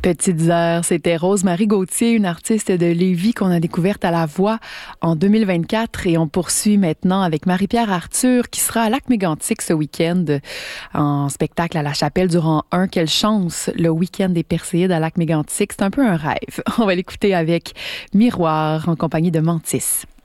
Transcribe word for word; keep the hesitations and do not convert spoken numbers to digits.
Petites heures, c'était Rose-Marie Gauthier, une artiste de Lévis qu'on a découverte à la Voix en deux mille vingt-quatre, et on poursuit maintenant avec Marie-Pierre Arthur qui sera à Lac-Mégantic ce week-end en spectacle à la Chapelle du Rang un. Quelle chance, le week-end des Perséides à Lac-Mégantic, c'est un peu un rêve. On va l'écouter avec Miroir en compagnie de Mantis.